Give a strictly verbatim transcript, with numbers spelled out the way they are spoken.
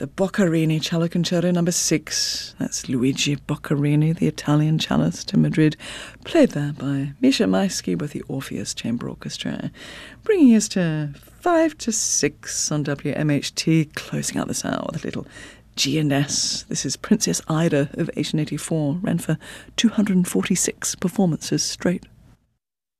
the Boccherini Cello Concerto number six. That's Luigi Boccherini, the Italian cellist in Madrid, played there by Misha Maisky with the Orpheus Chamber Orchestra, bringing us to five to six on W M H T, closing out this hour with a little G and S. This is Princess Ida of eighteen eighty-four, ran for two hundred forty-six performances straight.